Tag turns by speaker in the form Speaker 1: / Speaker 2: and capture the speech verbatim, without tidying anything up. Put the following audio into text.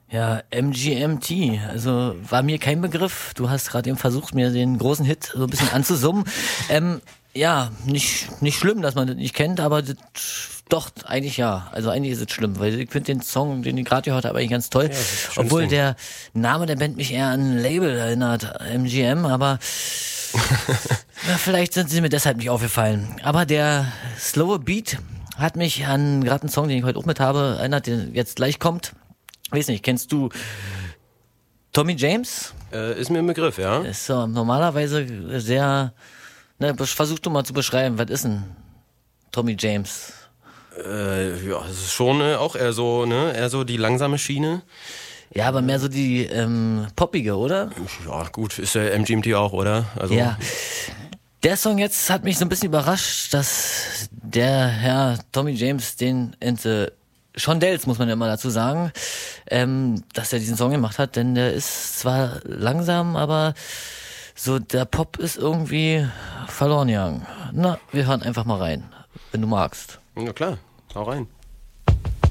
Speaker 1: Ja, M G M T, also war mir kein Begriff. Du hast gerade eben versucht, mir den großen Hit so ein bisschen anzusummen. ähm, ja, nicht, nicht schlimm, dass man das nicht kennt, aber das, doch, eigentlich ja. Also eigentlich ist es schlimm, weil ich finde den Song, den ich gerade gehört habe, eigentlich ganz toll. Ja, obwohl Ding. Der Name der Band mich eher an ein Label erinnert, M G M, aber ja, vielleicht sind sie mir deshalb nicht aufgefallen. Aber der slowe Beat hat mich an gerade einen Song, den ich heute auch mit habe, erinnert, der jetzt gleich kommt. Weiß nicht, kennst du Tommy James?
Speaker 2: Äh, ist mir ein Begriff, ja.
Speaker 1: Ist so normalerweise sehr, ne, versuch du mal zu beschreiben, was ist ein Tommy James?
Speaker 2: Äh, ja, das ist schon äh, auch eher so, ne, eher so die langsame Schiene.
Speaker 1: Ja, aber mehr so die ähm, poppige, oder?
Speaker 2: Ja, gut, ist der M G M T auch, oder? Also
Speaker 1: ja. Der Song jetzt hat mich so ein bisschen überrascht, dass der Herr Tommy James den Ente Shondells, muss man ja mal dazu sagen, ähm, dass er diesen Song gemacht hat, denn der ist zwar langsam, aber so der Pop ist irgendwie verloren gegangen. Na, wir hören einfach mal rein, wenn du magst.
Speaker 2: Na klar, hau rein.